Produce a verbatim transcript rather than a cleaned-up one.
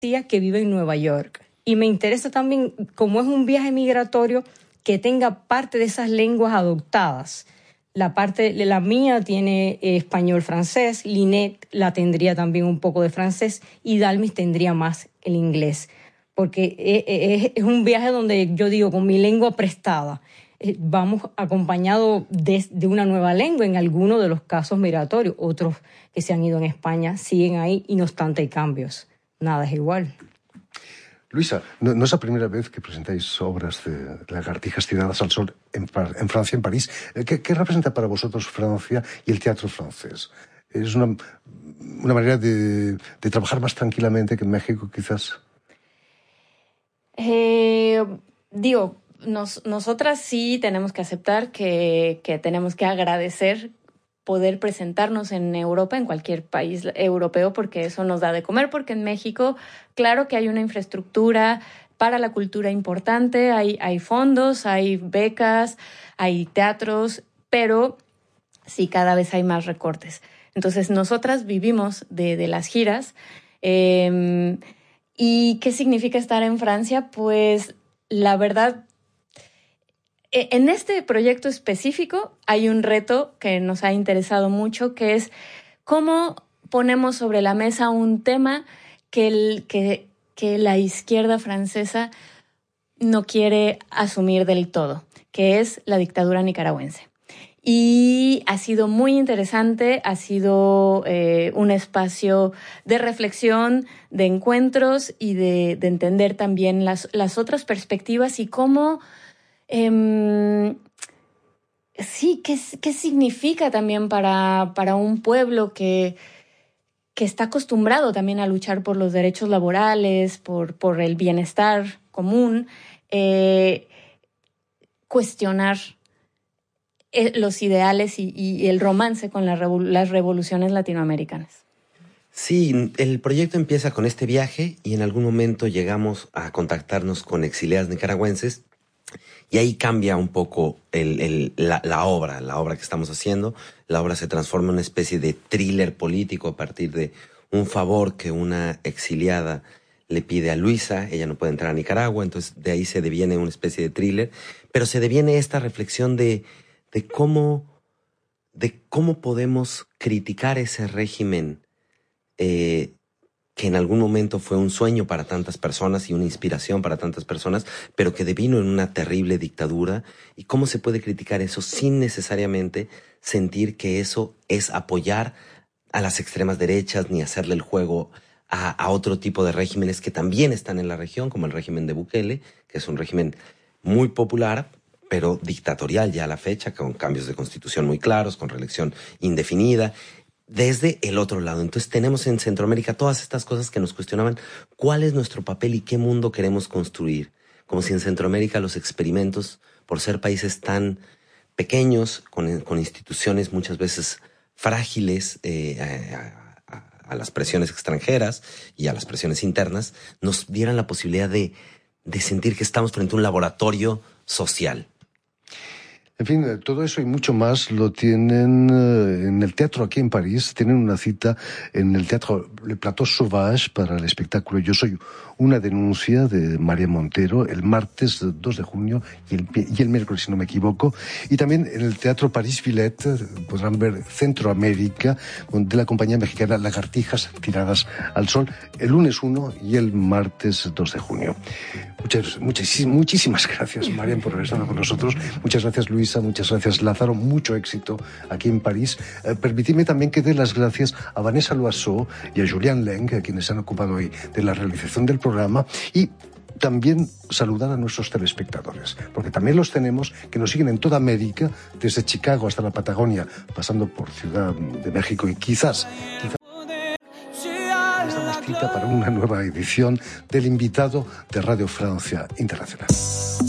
que vive en Nueva York. Y me interesa también, como es un viaje migratorio, que tenga parte de esas lenguas adoptadas. La parte, la mía tiene eh, español-francés, Lynette la tendría también un poco de francés y Dalmis tendría más el inglés. Porque es, es un viaje donde yo digo, con mi lengua prestada, eh, vamos acompañados de, de una nueva lengua en algunos de los casos migratorios. Otros que se han ido en España siguen ahí y no obstante hay cambios. Nada es igual. Luisa, no, no es la primera vez que presentáis obras de lagartijas tiradas al sol en, en Francia, en París. ¿Qué, ¿Qué representa para vosotros Francia y el teatro francés? ¿Es una, una manera de, de trabajar más tranquilamente que en México, quizás? Eh, digo, nos, nosotras sí tenemos que aceptar que, que tenemos que agradecer poder presentarnos en Europa, en cualquier país europeo, porque eso nos da de comer, porque en México, claro que hay una infraestructura para la cultura importante, hay, hay fondos, hay becas, hay teatros, pero sí cada vez hay más recortes. Entonces, nosotras vivimos de, de las giras. Eh, ¿Y qué significa estar en Francia? Pues, la verdad, en este proyecto específico hay un reto que nos ha interesado mucho, que es cómo ponemos sobre la mesa un tema que, el, que, que la izquierda francesa no quiere asumir del todo, que es la dictadura nicaragüense. Y ha sido muy interesante, ha sido eh, un espacio de reflexión, de encuentros y de, de entender también las, las otras perspectivas y cómo... Eh, sí, ¿qué, qué significa también para, para un pueblo que, que está acostumbrado también a luchar por los derechos laborales, por, por el bienestar común, eh, cuestionar eh, los ideales y, y el romance con la revol- las revoluciones latinoamericanas? Sí, el proyecto empieza con este viaje y en algún momento llegamos a contactarnos con exiliadas nicaragüenses. Y ahí cambia un poco el, el, la, la obra, la obra que estamos haciendo. La obra se transforma en una especie de thriller político a partir de un favor que una exiliada le pide a Luisa. Ella no puede entrar a Nicaragua, entonces de ahí se deviene una especie de thriller. Pero se deviene esta reflexión de, de, cómo, de cómo podemos criticar ese régimen eh, que en algún momento fue un sueño para tantas personas y una inspiración para tantas personas, pero que devino en una terrible dictadura. ¿Y cómo se puede criticar eso sin necesariamente sentir que eso es apoyar a las extremas derechas ni hacerle el juego a, a otro tipo de regímenes que también están en la región, como el régimen de Bukele, que es un régimen muy popular, pero dictatorial ya a la fecha, con cambios de constitución muy claros, con reelección indefinida, desde el otro lado. Entonces tenemos en Centroamérica todas estas cosas que nos cuestionaban cuál es nuestro papel y qué mundo queremos construir. Como si en Centroamérica los experimentos, por ser países tan pequeños, con, con instituciones muchas veces frágiles eh, a, a, a las presiones extranjeras y a las presiones internas, nos dieran la posibilidad de, de sentir que estamos frente a un laboratorio social. En fin, todo eso y mucho más lo tienen en el teatro aquí en París. Tienen una cita en el teatro Le Plateau Sauvage para el espectáculo Yo soy una denuncia de María Montero el martes dos de junio y el, y el miércoles, si no me equivoco. Y también en el teatro París Villette podrán ver Centroamérica de la compañía mexicana Lagartijas Tiradas al Sol el lunes uno y el martes dos de junio. Muchas, muchas, muchísimas gracias, María, por haber estado con nosotros. Muchas gracias, Luisa. Muchas gracias, Lázaro. Mucho éxito aquí en París. Eh, permitidme también que dé las gracias a Vanessa Loiseau y a Julián Leng, a quienes han ocupado hoy de la realización del programa, y también saludar a nuestros telespectadores, porque también los tenemos que nos siguen en toda América, desde Chicago hasta la Patagonia, pasando por Ciudad de México y quizás... quizás para una nueva edición del invitado de Radio Francia Internacional.